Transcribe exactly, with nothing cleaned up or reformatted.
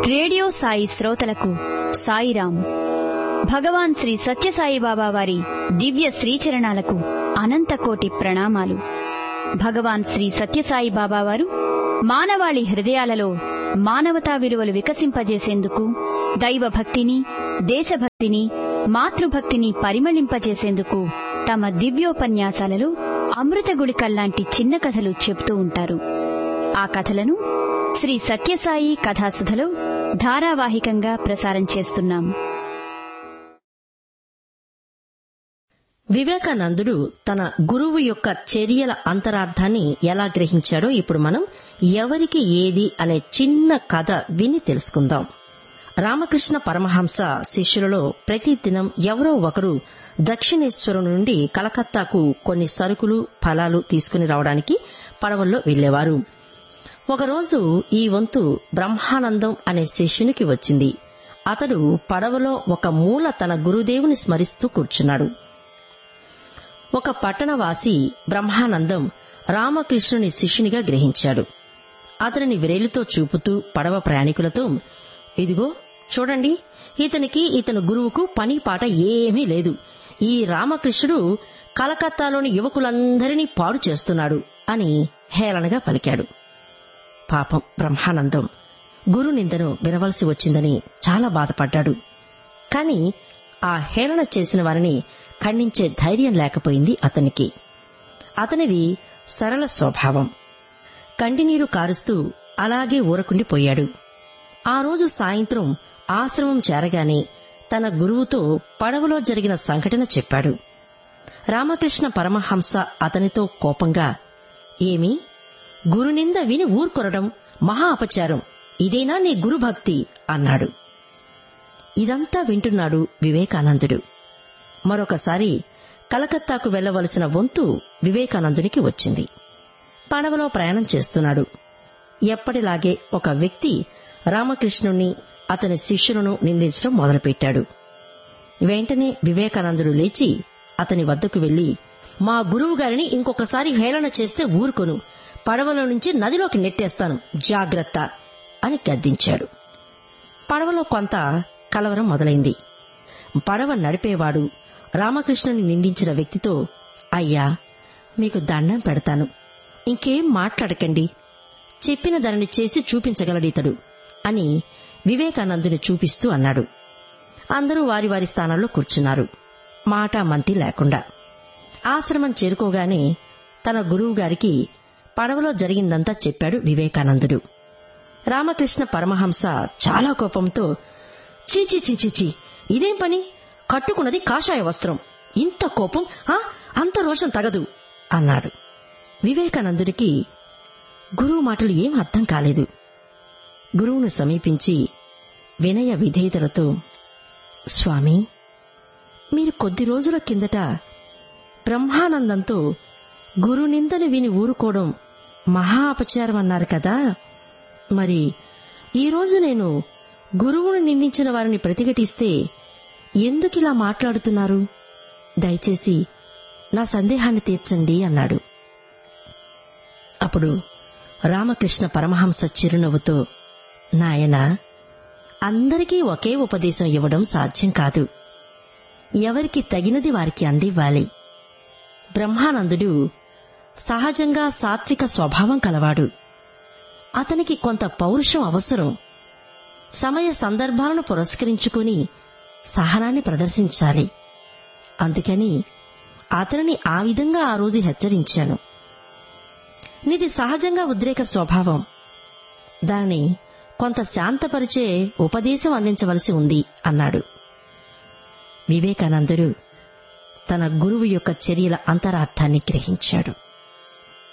Radio Sai శ్రోతలకు సాయిరాం. భగవాన్ శ్రీ సత్యసాయిబాబా వారి దివ్య శ్రీచరణాలకు అనంతకోటి ప్రణామాలు. భగవాన్ శ్రీ సత్యసాయిబాబా వారు మానవాళి హృదయాలలో మానవతా విలువలు వికసింపజేసేందుకు, దైవభక్తిని, దేశభక్తిని, మాతృభక్తిని పరిమళింపజేసేందుకు తమ దివ్యోపన్యాసాలలో అమృత గుళికల్లాంటి చిన్న కథలు చెబుతూ ఉంటారు. ఆ కథలను శ్రీ సత్యసాయి కథాసుధలో ధారావాహికంగా ప్రసారం చేస్తున్నాం. వివేకానందుడు తన గురువు యొక్క చర్యల అంతరార్థాన్ని ఎలా గ్రహించాడో ఇప్పుడు మనం ఎవరికి ఏది అనే చిన్న కథ విని తెలుసుకుందాం. రామకృష్ణ పరమహంస శిష్యులలో ప్రతిదినం ఎవరో ఒకరు దక్షిణేశ్వరం నుండి కలకత్తాకు కొన్ని సరుకులు, ఫలాలు తీసుకుని రావడానికి పడవల్లో వెళ్లేవారు. ఒకరోజు ఈ వంతు బ్రహ్మానందం అనే శిష్యునికి వచ్చింది. అతడు పడవలో ఒక మూల తన గురుదేవుని స్మరిస్తూ కూర్చున్నాడు. ఒక పట్టణవాసి బ్రహ్మానందం రామకృష్ణుని శిష్యునిగా గ్రహించాడు. అతనిని విరేలితో చూపుతూ పడవ ప్రయాణికులతో, ఇదిగో చూడండి, ఇతనికి ఇతని గురువుకు పని పాట ఏమీ లేదు. ఈ రామకృష్ణుడు కలకత్తాలోని యువకులందరినీ పాడు చేస్తున్నాడు అని హేళనగా పలికాడు. పాపం బ్రహ్మానందం గురు నిందను వినవలసి వచ్చిందని చాలా బాధపడ్డాడు. కాని ఆ హేళన చేసిన వారిని ఖండించే ధైర్యం లేకపోయింది అతనికి. అతనిది సరళ స్వభావం. కంటినీరు కారుస్తూ అలాగే ఊరకుండిపోయాడు. ఆ రోజు సాయంత్రం ఆశ్రమం చేరగానే తన గురువుతో పడవలో జరిగిన సంఘటన చెప్పాడు. రామకృష్ణ పరమహంస అతనితో కోపంగా, ఏమి, గురునింద విని ఊర్కొనడం మహా అపచారం, ఇదేనా నీ గురుభక్తి అన్నాడు. ఇదంతా వింటున్నాడు వివేకానందుడు. మరొకసారి కలకత్తాకు వెళ్లవలసిన వంతు వివేకానందునికి వచ్చింది. పడవలో ప్రయాణం చేస్తున్నాడు. ఎప్పటిలాగే ఒక వ్యక్తి రామకృష్ణుణ్ణి, అతని శిష్యులను నిందించడం మొదలుపెట్టాడు. వెంటనే వివేకానందుడు లేచి అతని వద్దకు వెళ్లి, మా గురువు గారిని ఇంకొకసారి హేళన చేస్తే ఊరుకొను, పడవలో నుంచి నదిలోకి నెట్టేస్తాను, జాగ్రత్త అని గద్దించాడు. పడవలో కొంత కలవరం మొదలైంది. పడవ నడిపేవాడు రామకృష్ణుని నిందించిన వ్యక్తితో, అయ్యా, మీకు దండం పెడతాను, ఇంకేం మాట్లాడకండి, చెప్పిన దానిని చేసి చూపించగలడితడు అని వివేకానందుని చూపిస్తూ అన్నాడు. అందరూ వారి వారి స్థానాల్లో కూర్చున్నారు, మాట మంతి లేకుండా. ఆశ్రమం చేరుకోగానే తన గురువుగారికి పడవలో జరిగిందంతా చెప్పాడు వివేకానందుడు. రామకృష్ణ పరమహంస చాలా కోపంతో, చీచీ చీచీ, ఇదేం పని, కట్టుకున్నది కాషాయ వస్త్రం, ఇంత కోపం, అంత రోషం తగదు అన్నాడు. వివేకానందుడికి గురువు మాటలు ఏం అర్థం కాలేదు. గురువును సమీపించి వినయ విధేయతలతో, స్వామి, మీరు కొద్ది రోజుల కిందట బ్రహ్మానందంతో గురునిందను విని ఊరుకోవడం మహా అపచారం అన్నారు కదా, మరి ఈరోజు నేను గురువును నిందించిన వారిని ప్రతిఘటిస్తే ఎందుకిలా మాట్లాడుతున్నారు? దయచేసి నా సందేహాన్ని తీర్చండి అన్నాడు. అప్పుడు రామకృష్ణ పరమహంస చిరునవ్వుతో, నాయనా, అందరికీ ఒకే ఉపదేశం ఇవ్వడం సాధ్యం కాదు. ఎవరికి తగినది వారికి అందివ్వాలి. బ్రహ్మానందుడు సహజంగా సాత్విక స్వభావం కలవాడు. అతనికి కొంత పౌరుషం అవసరం. సమయ సందర్భాలను పురస్కరించుకుని సహనాన్ని ప్రదర్శించాలి. అందుకని అతనిని ఆ విధంగా ఆ రోజు హెచ్చరించాను. నీది సహజంగా ఉద్రేక స్వభావం, దాన్ని కొంత శాంతపరిచే ఉపదేశం అందించవలసి ఉంది అన్నాడు. వివేకానందుడు తన గురువు యొక్క చర్యల అంతరార్థాన్ని గ్రహించాడు.